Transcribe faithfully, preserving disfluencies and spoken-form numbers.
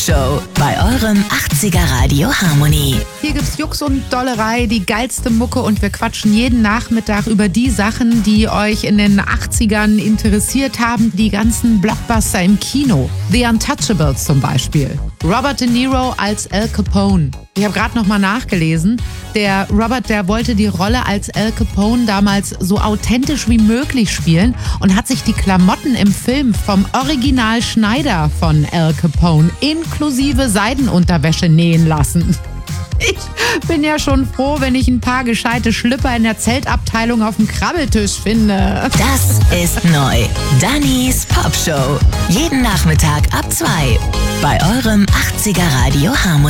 Show bei eurem achtziger Radio Harmony. Hier gibt's Jux und Dollerei, die geilste Mucke und wir quatschen jeden Nachmittag über die Sachen, die euch in den achtzigern interessiert haben. Die ganzen Blockbuster im Kino. The Untouchables zum Beispiel. Robert De Niro als Al Capone. Ich habe gerade nochmal nachgelesen. Der Robert, der wollte die Rolle als Al Capone damals so authentisch wie möglich spielen und hat sich die Klamotten im Film vom Original Schneider von Al Capone inklusive Seidenunterwäsche nähen lassen. Ich bin ja schon froh, wenn ich ein paar gescheite Schlüpper in der Zeltabteilung auf dem Krabbeltisch finde. Das ist neu. Dannys Pop Show. Jeden Nachmittag ab zwei. Bei eurem achtziger Radio Harmony.